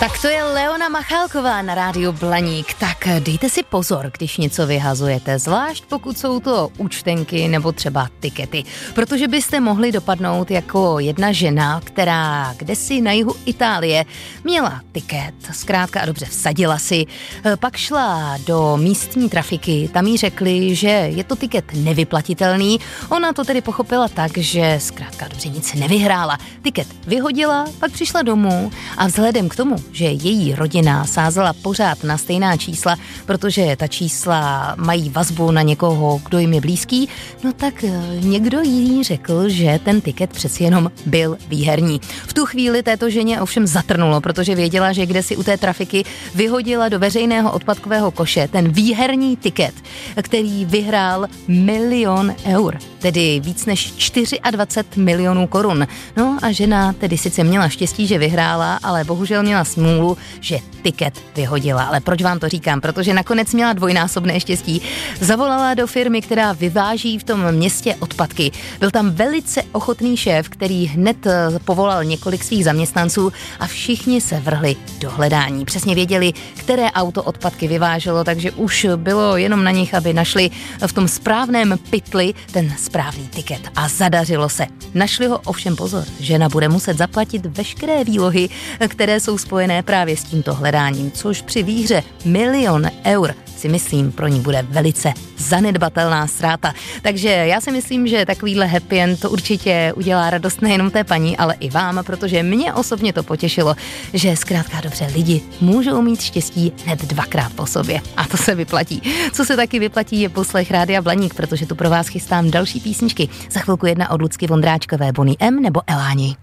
Tak to je Leona Machálková na rádiu Blaník. Tak dejte si pozor, když něco vyhazujete, zvlášť pokud jsou to účtenky nebo třeba tikety, protože byste mohli dopadnout jako jedna žena, která kdesi na jihu Itálie měla tiket, zkrátka a dobře vsadila si, pak šla do místní trafiky, tam jí řekli, že je to tiket nevyplatitelný, ona to tedy pochopila tak, že zkrátka a dobře nic nevyhrála, tiket vyhodila, pak přišla domů a vzhledem k tomu, že její rodina sázela pořád na stejná čísla, protože ta čísla mají vazbu na někoho, kdo jim je blízký, no tak někdo jí řekl, že ten tiket přeci jenom byl výherní. V tu chvíli této ženě ovšem zatrnulo, protože věděla, že kde si u té trafiky vyhodila do veřejného odpadkového koše ten výherní tiket, který vyhrál 1 000 000 eur, tedy víc než 24 milionů korun. No a žena tedy sice měla štěstí, že vyhrála, ale bohužel měla smůlu, že tiket vyhodila. Ale proč vám to říkám? Protože nakonec měla dvojnásobné štěstí. Zavolala do firmy, která vyváží v tom městě odpadky. Byl tam velice ochotný šéf, který hned povolal několik svých zaměstnanců a všichni se vrhli do hledání. Přesně věděli, které auto odpadky vyváželo, takže už bylo jenom na nich, aby našli v tom správném pytli ten správný tiket. A zadařilo se. Našli ho, ovšem pozor, žena bude muset zaplatit veškeré výlohy, které jsou spojené právě s tímto hledáním, což při výhře 1 000 000 eur si myslím, pro ní bude velice zanedbatelná ztráta. Takže já si myslím, že takovýhle happy end to určitě udělá radost nejenom té paní, ale i vám, protože mě osobně to potěšilo, že zkrátka dobře lidi můžou mít štěstí hned dvakrát po sobě. A to se vyplatí. Co se taky vyplatí je poslech Rádia Blaník, protože tu pro vás chystám další písničky. Za chvilku jedna od Lucky Vondráčkové, Bonnie M nebo Eláni.